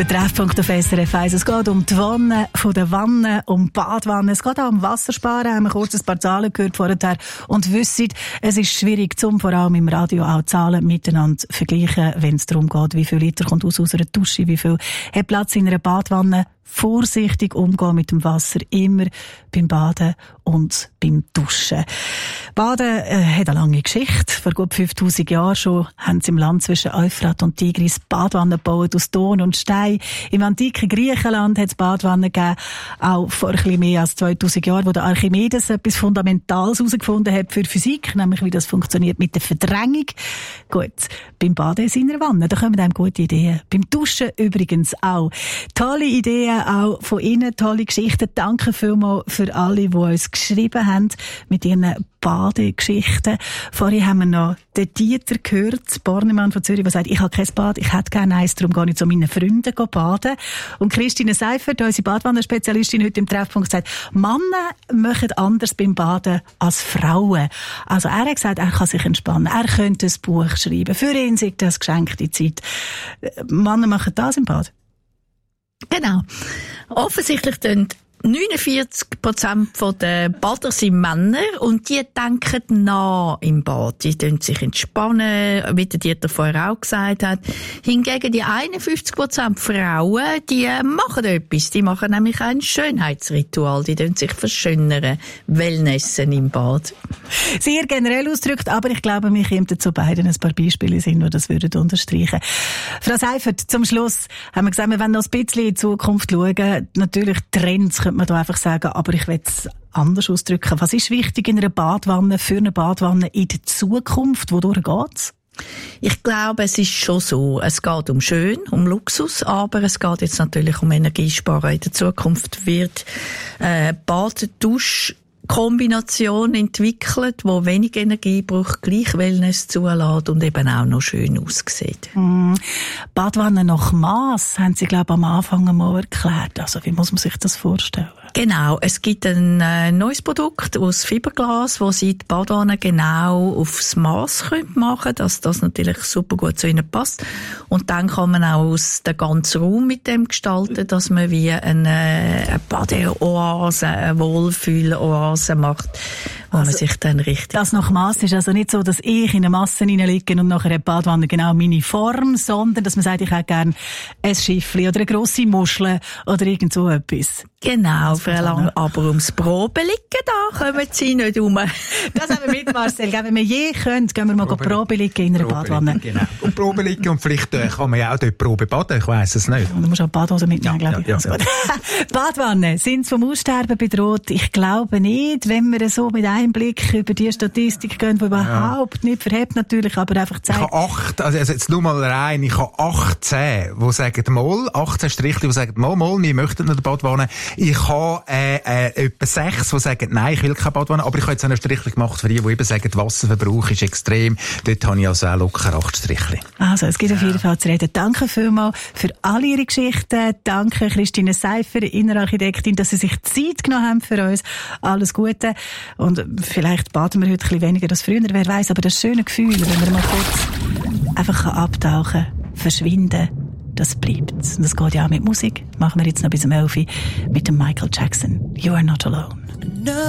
Der Treffpunkt auf SRF 1. Es geht um die Wanne von der Wanne, um Badwanne. Es geht auch um Wassersparen. Haben wir kurz ein paar Zahlen gehört vorher. Und wissen, es ist schwierig, vor allem im Radio auch Zahlen miteinander zu vergleichen, wenn es darum geht, wie viel Liter kommt aus einer Dusche, wie viel hat Platz in einer Badwanne. Vorsichtig umgehen mit dem Wasser, immer beim Baden und beim Duschen. Baden hat eine lange Geschichte. Vor gut 5000 Jahren schon haben sie im Land zwischen Euphrat und Tigris Badwannen gebaut aus Ton und Stein. Im antiken Griechenland hat es Badwannen gegeben, auch vor ein bisschen mehr als 2000 Jahren, wo der Archimedes etwas Fundamentales herausgefunden hat für Physik, nämlich wie das funktioniert mit der Verdrängung. Gut, beim Baden in seiner Wanne, da kommen einem gute Ideen. Beim Duschen übrigens auch. Tolle Ideen auch von Ihnen, tolle Geschichten. Danke vielmals für alle, die uns geschrieben haben mit ihren Badegeschichten. Vorhin haben wir noch den Dieter gehört, Bornemann von Zürich, der sagt, ich habe kein Bad, ich hätte gerne eins, darum gehe ich zu meinen Freunden baden. Und Christine Seifert, unsere Badwannerspezialistin, heute im Treffpunkt sagt, Männer machen anders beim Baden als Frauen. Also er hat gesagt, er kann sich entspannen, er könnte ein Buch schreiben. Für ihn ist das geschenkte Zeit. Männer machen das im Bad? Genau. Offensichtlich 49% der Bader sind Männer und die denken nach im Bad. Die sich entspannen, wie der Dieter vorher auch gesagt hat. Hingegen die 51% Frauen, die machen etwas. Die machen nämlich ein Schönheitsritual. Die sich verschönern, Wellnessen im Bad. Sehr generell ausgedrückt, aber ich glaube, mir kämen zu beiden ein paar Beispiele sind, die das würden unterstreichen. Frau Seifert, zum Schluss haben wir gesagt, wir wollen noch ein bisschen in die Zukunft schauen. Natürlich Trends könnte man da einfach sagen, aber ich will es anders ausdrücken. Was ist wichtig in einer Badwanne, für eine Badwanne in der Zukunft? Wodurch geht's? Ich glaube, es ist schon so. Es geht um schön, um Luxus, aber es geht jetzt natürlich um Energiesparen. In der Zukunft wird Bad-Dusch-Kombination entwickelt, wo wenig Energie braucht, gleich Wellness zulässt und eben auch noch schön aussieht. Badwanne nach Mass haben Sie, glaube ich, am Anfang einmal erklärt. Also, wie muss man sich das vorstellen? Genau. Es gibt ein neues Produkt aus Fiberglas, wo Sie die Badwanne genau aufs Mass machen können, dass das natürlich super gut zu Ihnen passt. Und dann kann man auch den ganzen Raum mit dem gestalten, dass man wie eine Badeoase, eine Wohlfühloase macht, wo man sich dann richtig... Das nach Mass ist also nicht so, dass ich in eine Masse hineinliege und nachher eine Badwanne genau meine Form, sondern dass man sagt, ich hätte gerne ein Schiffli oder eine grosse Muschel oder irgend so etwas. Genau, aber ums Probeliegen, da kommen Sie nicht rum. Das haben wir mit, Marcel. Wenn wir je können, gehen wir mal Probeliegen in einer Badwanne. Genau. Und Probeliegen und vielleicht kann man ja auch dort Probe baden, ich weiss es nicht. Du musst auch Badhose mitnehmen, glaube ich. Ja. Badwanne, sind vom Aussterben bedroht? Ich glaube nicht, wenn wir so mit einem Blick über die Statistik gehen, die überhaupt nicht verhebt natürlich, aber einfach zeigen. Ich habe also jetzt nur mal rein, ich habe 18, die sagen mal, 18 Strichli, die sagen mal, wir möchten eine Badwanne. Ich habe etwa 6, die sagen, nein, ich will keine Badwanne, aber ich habe jetzt einen Strichli gemacht für die eben sagen, Wasserverbrauch ist extrem. Dort habe ich also auch locker 8 Strichli. Also, es gibt auf jeden Fall zu reden. Danke vielmals für alle Ihre Geschichten. Danke Christine Seifert, Innenarchitektin, dass Sie sich Zeit genommen haben für uns. Alles Gute. Und vielleicht baden wir heute ein bisschen weniger als früher, wer weiß, aber das schöne Gefühl, wenn man mal kurz einfach abtauchen kann, verschwinden, das bleibt. Und das geht ja auch mit Musik. Machen wir jetzt noch bis um 11 Uhr mit dem Michael Jackson. You are not alone.